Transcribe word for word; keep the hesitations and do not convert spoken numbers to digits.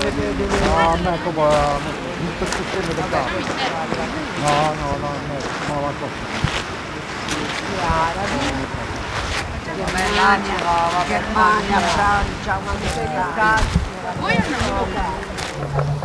No, a me proprio mi sto scuotendo del capo. No, no, no, no, no, va così. Germania, Germania, Francia, America. Voi hanno